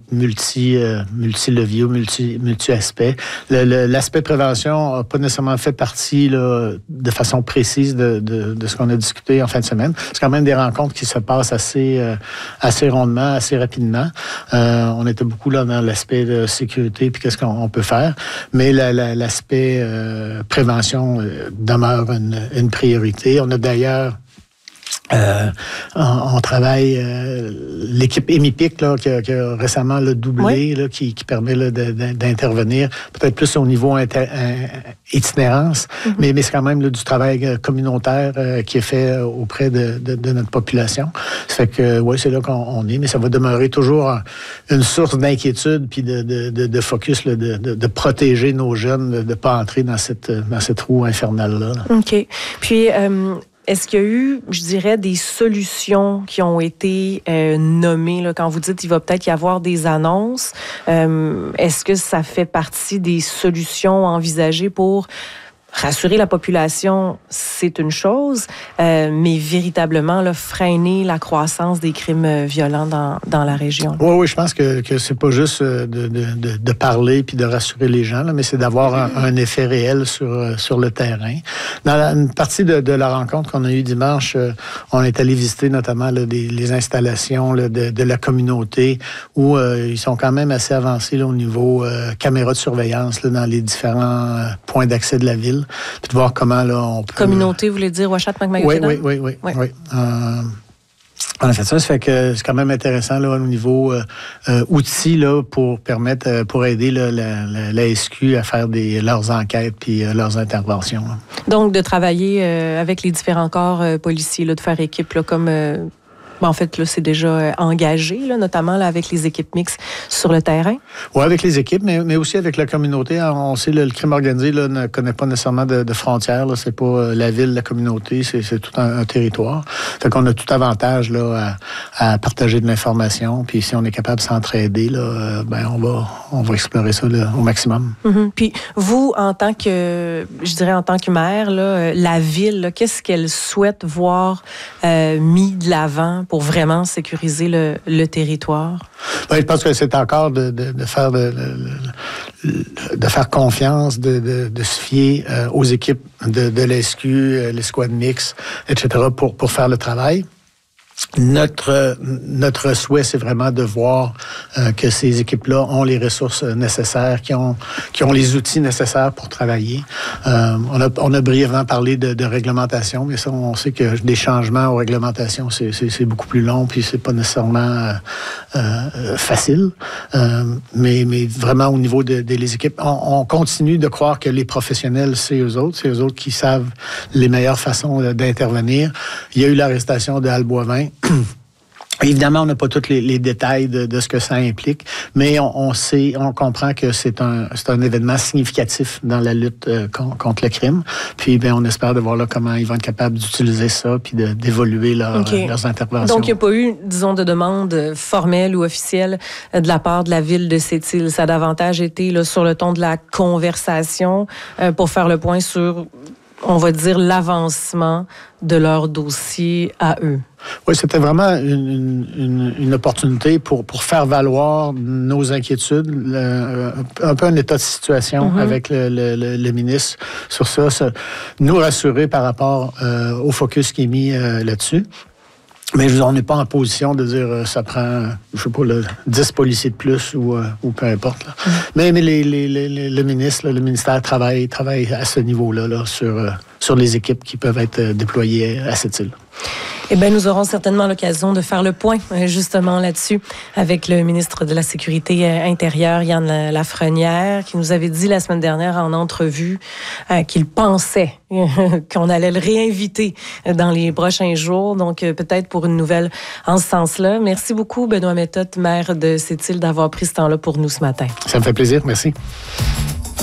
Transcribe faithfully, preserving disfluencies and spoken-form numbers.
multi, euh, multi-leviers, multi, multi-aspects. Le, le, l'aspect prévention n'a pas nécessairement fait partie là, de façon précise de, de, de ce qu'on a discuté en fin de semaine. C'est quand même des rencontres qui se passent assez, euh, assez rondement, assez rapidement. Euh, on était beaucoup là dans l'aspect de sécurité puis qu'est-ce qu'on on peut faire. Mais la, la, l'aspect euh, prévention euh, demeure une, une priorité. On a d'ailleurs Euh, on, on travaille euh, l'équipe Hémipic là, qui, a, qui a récemment là, doublé, oui. là, qui, qui permet là, de, de, d'intervenir peut-être plus au niveau inter, euh, itinérance, mm-hmm. mais, mais c'est quand même là, du travail communautaire euh, qui est fait auprès de, de, de notre population. Ça fait que oui, c'est là qu'on on est, mais ça va demeurer toujours une source d'inquiétude puis de, de, de, de focus là, de, de, de protéger nos jeunes, de ne pas entrer dans cette, dans cette roue infernale-là. Là. OK. Puis euh... est-ce qu'il y a eu, je dirais, des solutions qui ont été euh, nommées, là, quand vous dites qu'il va peut-être y avoir des annonces, euh, est-ce que ça fait partie des solutions envisagées pour rassurer la population, c'est une chose, euh, mais véritablement là, freiner la croissance des crimes violents dans, dans la région? Oui, oui, je pense que, que c'est pas juste de, de, de, de parler puis de rassurer les gens, là, mais c'est d'avoir un, un effet réel sur, sur le terrain. Dans la, une partie de, de la rencontre qu'on a eue dimanche, euh, on est allé visiter notamment là, des, les installations là, de, de la communauté où euh, ils sont quand même assez avancés là, au niveau euh, caméras de surveillance là, dans les différents euh, points d'accès de la ville. Puis de voir comment là, on peut... Communauté, vous voulez dire Ouachita Macmahon? Oui, oui, oui, oui. oui. oui. Euh, on a fait ça, ça fait que c'est quand même intéressant là, au niveau euh, euh, outils là, pour permettre, euh, pour aider là, la, la, la S Q à faire des, leurs enquêtes puis euh, leurs interventions. Là. Donc, de travailler euh, avec les différents corps euh, policiers, là, de faire équipe là, comme... Euh Ben, en fait, là, c'est déjà engagé, là, notamment là, avec les équipes mixtes sur le terrain. Oui, avec les équipes, mais, mais aussi avec la communauté. On sait que le crime organisé là, ne connaît pas nécessairement de, de frontières. Là. C'est pas la ville, la communauté, c'est, c'est tout un, un territoire. Fait qu'on a tout avantage là, à, à partager de l'information. Puis si on est capable de s'entraider, là, ben, on va, on va explorer ça là, au maximum. Mm-hmm. Puis vous, en tant que, je dirais en tant que maire, là, la ville, là, qu'est-ce qu'elle souhaite voir euh, mis de l'avant pour vraiment sécuriser le, le territoire? Oui, je pense que c'est encore de, de, de, faire, de, de, de faire confiance, de, de, de se fier euh, aux équipes de, de l'S Q, euh, les squads mix, et cetera pour, pour faire le travail. Notre notre souhait, c'est vraiment de voir euh, que ces équipes-là ont les ressources nécessaires, qui ont qui ont les outils nécessaires pour travailler. Euh, on a on a brièvement parlé de, de réglementation, mais ça, on sait que des changements aux réglementations, c'est c'est, c'est beaucoup plus long, puis c'est pas nécessairement euh, euh, facile. Euh, mais mais vraiment au niveau de, de les équipes, on, on continue de croire que les professionnels, c'est eux autres, c'est eux autres qui savent les meilleures façons d'intervenir. Il y a eu l'arrestation de Al Boivin. Évidemment, on n'a pas tous les, les détails de, de ce que ça implique, mais on, on sait, on comprend que c'est un, c'est un événement significatif dans la lutte euh, contre, contre le crime. Puis, bien, on espère de voir là comment ils vont être capables d'utiliser ça puis de, d'évoluer leur, okay. leurs interventions. Donc, il n'y a pas eu, disons, de demande formelle ou officielle de la part de la ville de Sept-Îles. Ça a davantage été là, sur le ton de la conversation euh, pour faire le point sur, on va dire, l'avancement de leur dossier à eux. Oui, c'était vraiment une, une, une opportunité pour, pour faire valoir nos inquiétudes, le, un peu un état de situation mm-hmm. avec le, le, le, le ministre sur ça, ça, nous rassurer par rapport euh, au focus qui est mis euh, là-dessus. Mais je veux dire, on n'est pas en position de dire euh, ça prend, je sais pas, là, dix policiers de plus ou, euh, ou peu importe. Là. Mm-hmm. Mais, mais les, les, les, le ministre, là, le ministère travaille, travaille à ce niveau-là là, sur, euh, sur les équipes qui peuvent être euh, déployées à cette île. Eh bien, nous aurons certainement l'occasion de faire le point, justement, là-dessus, avec le ministre de la Sécurité intérieure, Yann Lafrenière, qui nous avait dit la semaine dernière en entrevue euh, qu'il pensait qu'on allait le réinviter dans les prochains jours. Donc, euh, peut-être pour une nouvelle en ce sens-là. Merci beaucoup, Benoît Méthode, maire de Sept-Îles, d'avoir pris ce temps-là pour nous ce matin. Ça me fait plaisir. Merci.